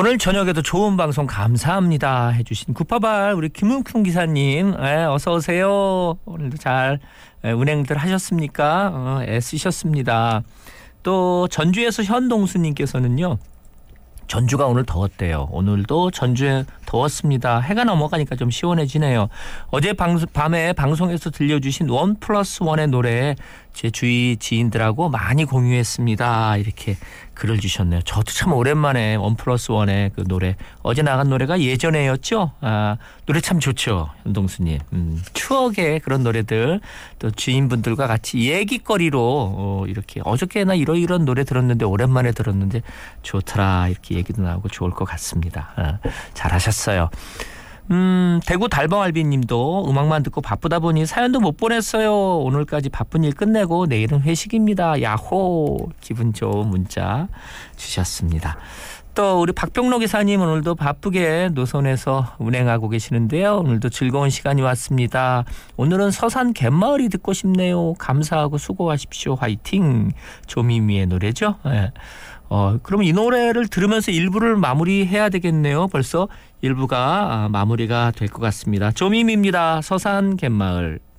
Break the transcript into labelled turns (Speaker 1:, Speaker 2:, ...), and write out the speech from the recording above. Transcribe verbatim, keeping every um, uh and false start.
Speaker 1: 오늘 저녁에도 좋은 방송 감사합니다 해주신 구파발 우리 김은쿵 기사님, 예, 어서 오세요. 오늘도 잘 예, 운행들 하셨습니까? 어, 애쓰셨습니다. 또 전주에서 현동수님께서는요, 전주가 오늘 더웠대요. 오늘도 전주에 더웠습니다. 해가 넘어가니까 좀 시원해지네요. 어제 방, 밤에 방송에서 들려주신 원 플러스 원의 노래 제 주위 지인들하고 많이 공유했습니다. 이렇게 글을 주셨네요. 저도 참 오랜만에 원 플러스 원의 그 노래, 어제 나간 노래가 예전에였죠. 아, 노래 참 좋죠, 현동수님. 음, 추억의 그런 노래들, 또 지인분들과 같이 얘기거리로 어, 이렇게 어저께나 이러이런 노래 들었는데 오랜만에 들었는데 좋더라, 이렇게 얘기도 나오고 좋을 것 같습니다. 아, 잘하셨어요. 음, 대구 달방알비님도 음악만 듣고 바쁘다 보니 사연도 못 보냈어요. 오늘까지 바쁜 일 끝내고 내일은 회식입니다. 야호, 기분 좋은 문자 주셨습니다. 또 우리 박병록 기사님 오늘도 바쁘게 노선에서 운행하고 계시는데요. 오늘도 즐거운 시간이 왔습니다. 오늘은 서산 갯마을이 듣고 싶네요. 감사하고 수고하십시오. 화이팅. 조미미의 노래죠. 네. 어, 그럼 이 노래를 들으면서 일 부를 마무리해야 되겠네요. 벌써 일 부가 마무리가 될 것 같습니다. 조미미입니다. 서산 갯마을.